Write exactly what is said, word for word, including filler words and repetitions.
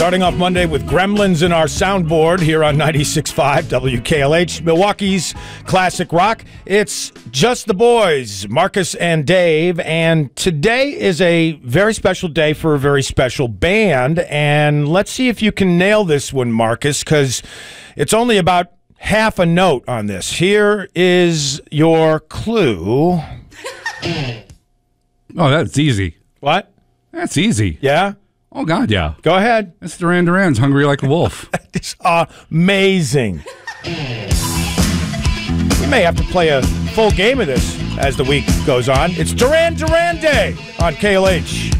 Starting off Monday with Gremlins in our soundboard here on ninety-six point five W K L H, Milwaukee's classic rock. It's just the boys, Marcus and Dave, and today is a very special day for a very special band, and let's see if you can nail this one, Marcus, because it's only about half a note on this. Here is your clue. Oh, that's easy. What? That's easy. Yeah? Oh, God, yeah. Go ahead. That's Duran Duran's Hungry Like a Wolf. It's amazing. We may have to play a full game of this as the week goes on. It's Duran Duran Day on K L H.